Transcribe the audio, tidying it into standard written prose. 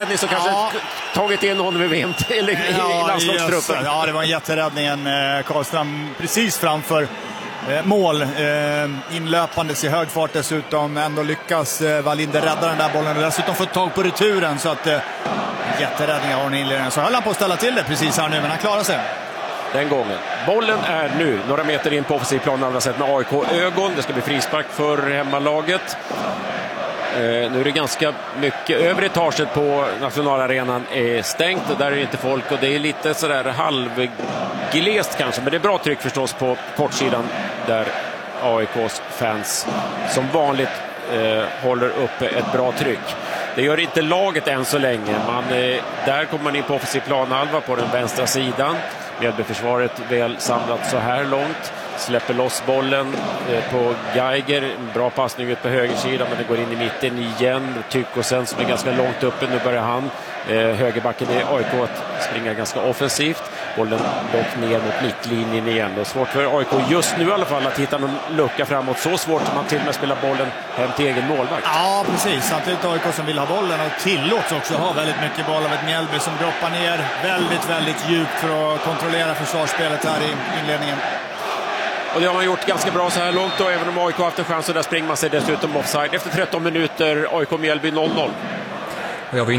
räddning som kanske tagit in honom i VM eller i landslagstruppen. Ja, det var en jätteräddning. Karlström precis framför mål, inlöpandes i hög fart dessutom. Ändå lyckas Wallinder rädda den där bollen och dessutom fått tag på returen, så att jätteräddning av inledningen. Så höll han på att ställa till det precis här nu, men han klarar sig den gången. Bollen är nu några meter in på offensiv plan, andra sätt med AIK-ögon. Det ska bli frispark för hemmalaget. Nu är det ganska mycket. Övre etaget på nationalarenan är stängt och där är det inte folk, och det är lite sådär halvglest kanske, men det är bra tryck förstås på kortsidan där AIKs fans som vanligt håller uppe ett bra tryck. Det gör inte laget än så länge. Där kommer man in på offensiv planhalva på den vänstra sidan. Mjällbyförsvaret väl samlat så här långt. Släpper loss bollen på Geiger. Bra passning ut på högersidan, men det går in i mitten igen. Tykosen som är ganska långt uppe. Nu börjar han. Högerbacken i AIK att springa ganska offensivt. Bollen dock ner mot mittlinjen igen. Det är svårt för AIK just nu i alla fall att hitta någon lucka framåt. Så svårt som man till och med spelar bollen hem till egen målvakt. Ja, precis. Samtidigt AIK som vill ha bollen och tillåts också ha väldigt mycket boll av ett Mjällby som droppar ner väldigt, väldigt djupt för att kontrollera försvarsspelet här i inledningen. Och det har man gjort ganska bra så här långt, och även om AIK har haft en chans så där springer man sig dessutom offside. Efter 13 minuter AIK Mjällby 0-0.